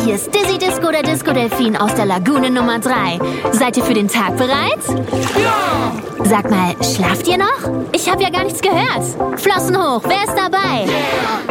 hier ist Dizzy Disco, der Disco-Delfin aus der Lagune Nummer 3. Seid ihr für den Tag bereit? Ja! Sag mal, schlaft ihr noch? Ich habe ja gar nichts gehört. Flossen hoch, wer ist dabei? Yeah!